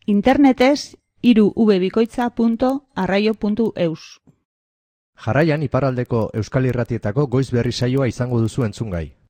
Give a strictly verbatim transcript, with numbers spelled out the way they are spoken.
Internetez hiru v bikoitza puntu arraio puntu eus. Jarraian iparraldeko Euskal Irratietako goiz berri saioa izango duzu entzungai.